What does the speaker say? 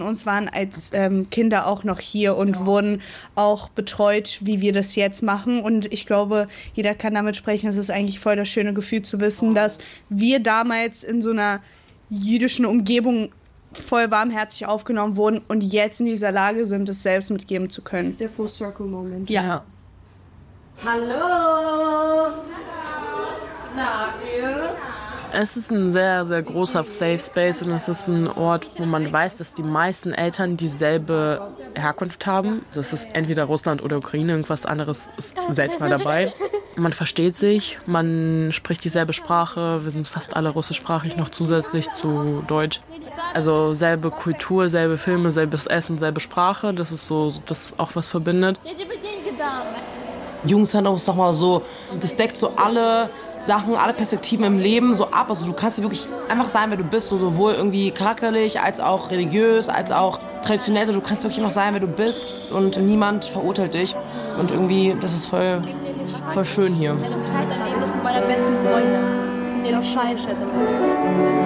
uns waren als Kinder auch noch hier und wurden auch betreut, wie wir das jetzt machen. Und ich glaube, jeder kann damit sprechen. Es ist eigentlich voll das schöne Gefühl zu wissen, dass wir damals in so einer jüdischen Umgebung voll warmherzig aufgenommen wurden und jetzt in dieser Lage sind, es selbst mitgeben zu können. Das ist der Full-Circle-Moment. Ja. Hallo! Na, ihr? Es ist ein sehr, sehr großer Safe Space und es ist ein Ort, wo man weiß, dass die meisten Eltern dieselbe Herkunft haben. Also es ist entweder Russland oder Ukraine, irgendwas anderes ist selten mal dabei. Man versteht sich, man spricht dieselbe Sprache, wir sind fast alle russischsprachig, noch zusätzlich zu Deutsch. Also selbe Kultur, selbe Filme, selbes Essen, selbe Sprache, das ist so, das auch was verbindet. Jugendcenter ist doch mal so, das deckt so alle Sachen, alle Perspektiven im Leben so ab. Also du kannst ja wirklich einfach sein, wer du bist, so sowohl irgendwie charakterlich, als auch religiös, als auch traditionell. Also du kannst wirklich einfach sein, wer du bist und niemand verurteilt dich. Und irgendwie, das ist voll schön hier. Ich werde Zeit erleben müssen mit meiner besten Freundin, die mir noch Schein